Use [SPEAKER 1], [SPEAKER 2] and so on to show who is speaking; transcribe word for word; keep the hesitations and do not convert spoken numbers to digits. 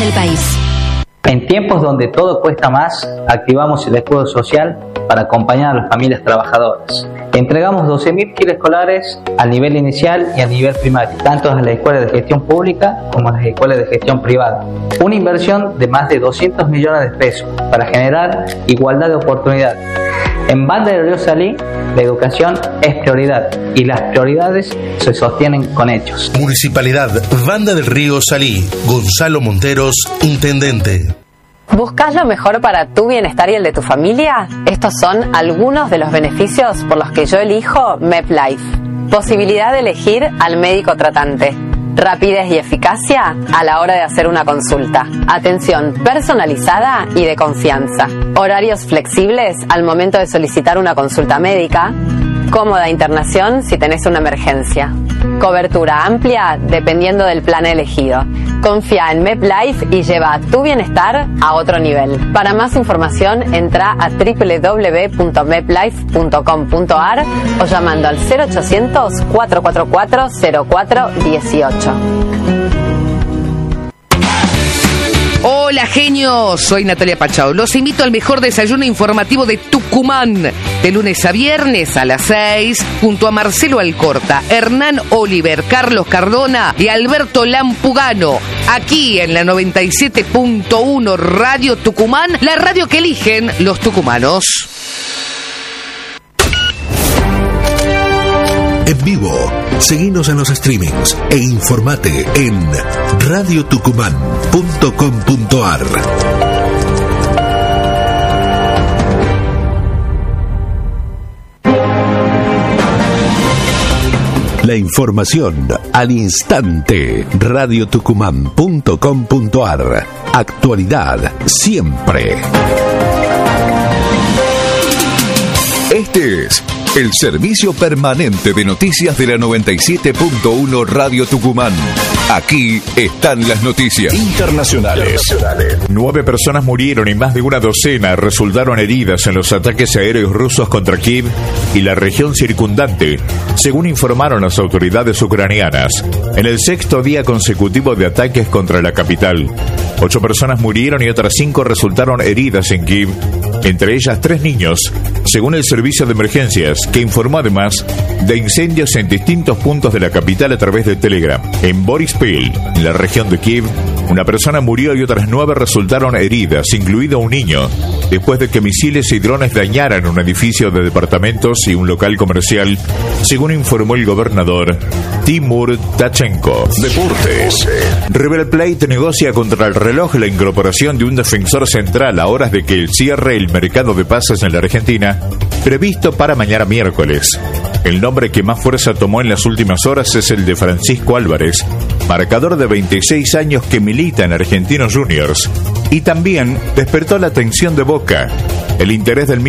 [SPEAKER 1] del país.
[SPEAKER 2] En tiempos donde todo cuesta más, activamos el escudo social para acompañar a las familias trabajadoras. Entregamos doce mil kits escolares al nivel inicial y al nivel primario, tanto a las escuelas de gestión pública como a las escuelas de gestión privada. Una inversión de más de doscientos millones de pesos para generar igualdad de oportunidades. En Banda del Río Salí, la educación es prioridad y las prioridades se sostienen con hechos.
[SPEAKER 3] Municipalidad Banda del Río Salí. Gonzalo Monteros, intendente.
[SPEAKER 4] ¿Buscas lo mejor para tu bienestar y el de tu familia? Estos son algunos de los beneficios por los que yo elijo MedLife. Posibilidad de elegir al médico tratante. Rapidez y eficacia a la hora de hacer una consulta. Atención personalizada y de confianza. Horarios flexibles al momento de solicitar una consulta médica. Cómoda internación si tenés una emergencia. Cobertura amplia dependiendo del plan elegido. Confía en MedLife y lleva tu bienestar a otro nivel. Para más información entra a doble u doble u doble u punto medlife punto com punto a r o llamando al cero ochocientos, cuatro cuatro cuatro, cero cuatro uno ocho.
[SPEAKER 5] Hola genios, soy Natalia Pachau. Los invito al mejor desayuno informativo de Tucumán, de lunes a viernes a las seis, junto a Marcelo Alcorta, Hernán Oliver, Carlos Cardona y Alberto Lampugano, aquí en la noventa y siete punto uno Radio Tucumán, la radio que eligen los tucumanos.
[SPEAKER 3] En vivo, seguinos en los streamings e informate en radio tucumán punto com punto a r. La información al instante. radio tucumán punto com punto a r. Actualidad siempre.
[SPEAKER 6] Este es el servicio permanente de noticias de la noventa y siete punto uno Radio Tucumán. Aquí están las noticias internacionales.
[SPEAKER 7] Nueve personas murieron y más de una docena resultaron heridas en los ataques aéreos rusos contra Kiev y la región circundante, según informaron las autoridades ucranianas. En el sexto día consecutivo de ataques contra la capital, ocho personas murieron y otras cinco resultaron heridas en Kiev, entre ellas tres niños, según el servicio de emergencias, que informó además de incendios en distintos puntos de la capital a través de Telegram. En Boryspil, en la región de Kiev, una persona murió y otras nueve resultaron heridas, incluido un niño, después de que misiles y drones dañaran un edificio de departamentos y un local comercial, según informó el gobernador Timur Tachenko.
[SPEAKER 6] Deportes.
[SPEAKER 7] River Plate negocia contra el reloj la incorporación de un defensor central a horas de que el cierre el mercado de pases en la Argentina, previsto para mañana miércoles. El nombre que más fuerza tomó en las últimas horas es el de Francisco Álvarez, marcador de veintiséis años que milita en Argentinos Juniors, y también despertó la atención de Boca. El interés del